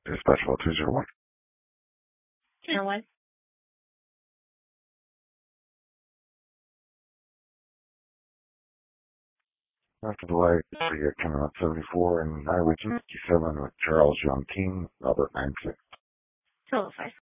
Dispatch 201. 201. After the light, see you coming out 74 and Highway 257 with Charles Young King, Robert 96. 205.